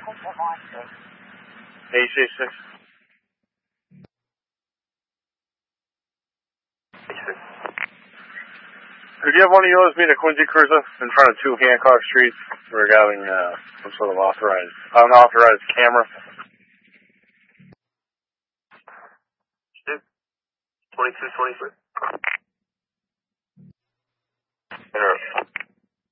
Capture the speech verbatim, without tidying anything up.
A C six. Could you have one of yours meet a Quincy Cruiser in front of two Hancock Streets regarding uh, some sort of authorized, unauthorized camera? twenty-two twenty-three.